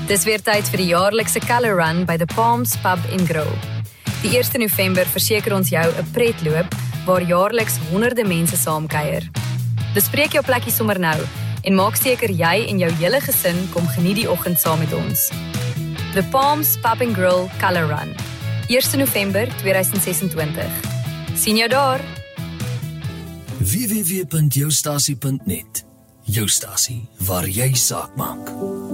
Dis weer tyd vir die jaarlikse Colour Run by The Palms Pub & Grill. Die 1 November verseker ons jou 'n pretloop waar jaarliks honderde mense saamkuier. Bespreek jou plekkie sommer nou en maak seker jy en jou hele gesin kom geniet die oggend saam met ons. The Palms Pub & Grill Colour Run, 1 November 2026. Sien jou daar! www.joustasie.net. Jou stasie waar jy saak maak.